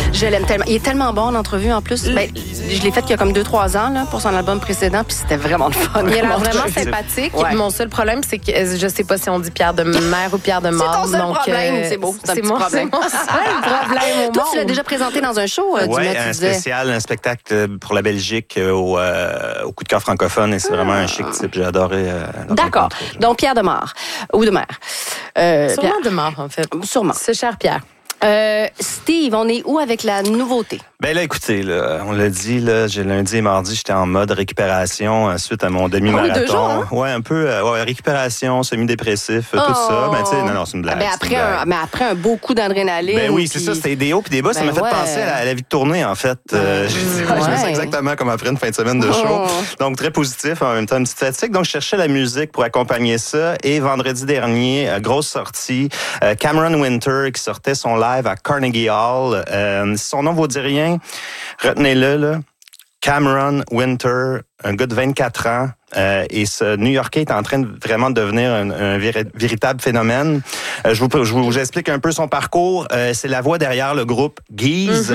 Je l'aime tellement. Il est tellement bon en entrevue en plus. Ben, je l'ai fait il y a comme 2-3 ans là, pour son album précédent, puis c'était vraiment le fun. Il a l'air vraiment sympathique. Ouais. Mon seul problème, c'est que je sais pas si on dit Pierre de Mer ou Pierre de Mort. C'est ton seul problème. C'est beau. C'est un petit problème. C'est mon seul problème au Toi, monde. tu l'as déjà présenté dans un show, Oui, un spécial, un spectacle pour la Belgique au Coup de cœur francophone, et c'est vraiment un chic type. J'ai adoré. D'accord. Donc, Pierre de Mort. Ou de Mer. Sûrement Pierre. de Mort, en fait. Sûrement. C'est cher Pierre. Steve, on est où avec la nouveauté? Ben là, écoutez, là, on l'a dit, là, lundi et mardi, j'étais en mode récupération suite à mon demi-marathon. 2 jours, hein? Ouais, un peu, récupération, semi-dépressif, tout ça. Ben, tu sais, non, c'est une blague. Ben c'est une blague. mais après un beau coup d'adrénaline. Ben oui, c'est ça, c'était des hauts puis des bas. Ça m'a fait penser à la vie de tournée, en fait. Je me sens exactement comme après une fin de semaine de show. Donc, très positif, en même temps, une petite fatigue. Donc, je cherchais la musique pour accompagner ça. Et vendredi dernier, grosse sortie, Cameron Winter qui sortait son live à Carnegie Hall. Si son nom vous dit rien, retenez-le, là. Cameron Winter, un gars de 24 ans. Et ce New-Yorkais est en train de vraiment devenir un véritable phénomène. Je vous explique un peu son parcours. C'est la voix derrière le groupe Geese,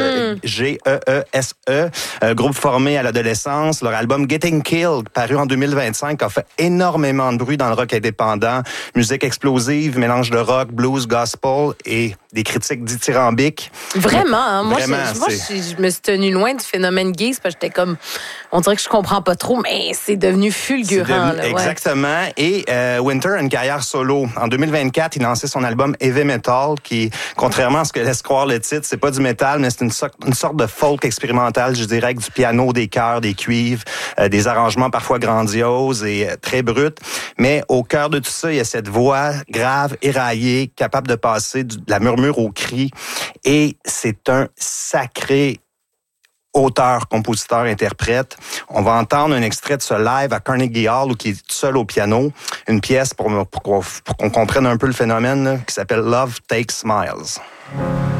G-E-E-S-E, groupe formé à l'adolescence. Leur album Getting Killed, paru en 2025, a fait énormément de bruit dans le rock indépendant. Musique explosive, mélange de rock, blues, gospel et des critiques dithyrambiques. Vraiment, hein? Moi, Vraiment, je me suis tenue loin du phénomène Geese parce que j'étais comme, on dirait que je comprends pas trop, mais c'est devenu fulgurant. Là, exactement. Et Winter a une carrière solo. En 2024, il a lancé son album Heavy Metal, qui, contrairement à ce que laisse croire le titre, c'est pas du métal, mais c'est une sorte de folk expérimental, je dirais, avec du piano, des chœurs, des cuivres, des arrangements parfois grandioses et très bruts. Mais au cœur de tout ça, il y a cette voix grave, éraillée, capable de passer de la murmure au cri. Et c'est un sacré auteur, compositeur, interprète. On va entendre un extrait de ce live à Carnegie Hall où il est seul au piano. Une pièce pour qu'on comprenne un peu le phénomène là, qui s'appelle Love Takes Smiles.